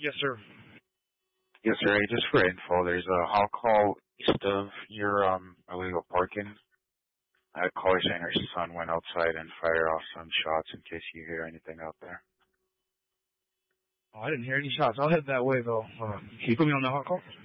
Yes, sir. Yes, sir. Hey, just for info, there's a hall call east of your illegal parking. I had a caller saying her son went outside and fired off some shots in case you hear anything out there. Oh, I didn't hear any shots. I'll head that way, though. Can you put me on the hot call?